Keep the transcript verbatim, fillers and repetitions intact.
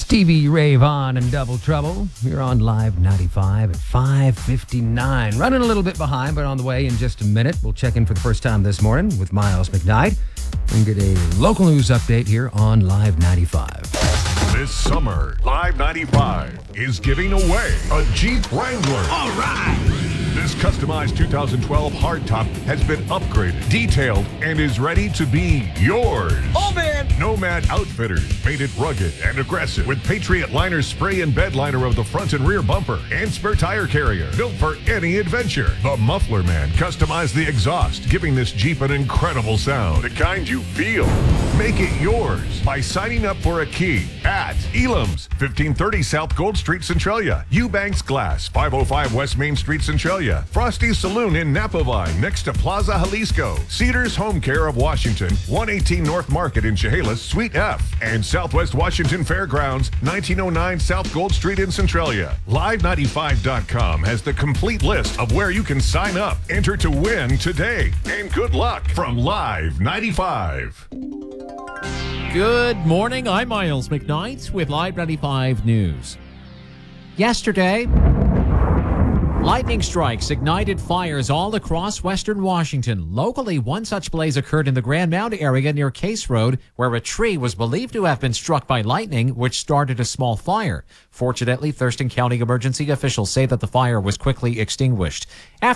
Stevie Ray Vaughan and Double Trouble. You're on Live ninety-five at five fifty-nine. Running a little bit behind, but on the way in just a minute. We'll check in for the first time this morning with Miles McKnight and get a local news update here on Live ninety-five. This summer, Live ninety-five is giving away a Jeep Wrangler. All right! This customized two thousand twelve hardtop has been upgraded, detailed, and is ready to be yours. Oh, man! Nomad Outfitters made it rugged and aggressive with Patriot Liner spray and bed liner of the front and rear bumper and spare tire carrier, built for any adventure. The Muffler Man customized the exhaust, giving this Jeep an incredible sound, the kind you feel. Make it yours by signing up for a key at Elam's, fifteen thirty South Gold Street, Centralia. Eubanks Glass, five oh five West Main Street, Centralia. Frosty's Saloon in Napavine, next to Plaza Jalisco. Cedars Home Care of Washington, one eighteen North Market in Chehalis, Suite F. And Southwest Washington Fairgrounds, nineteen oh nine South Gold Street in Centralia. Live ninety-five dot com has the complete list of where you can sign up. Enter to win today. And good luck from Live ninety-five. Good morning. I'm Miles McKnight with Live ninety-five News. Yesterday, lightning strikes ignited fires all across western Washington. Locally, one such blaze occurred in the Grand Mound area near Case Road, where a tree was believed to have been struck by lightning, which started a small fire. Fortunately, Thurston County emergency officials say that the fire was quickly extinguished. After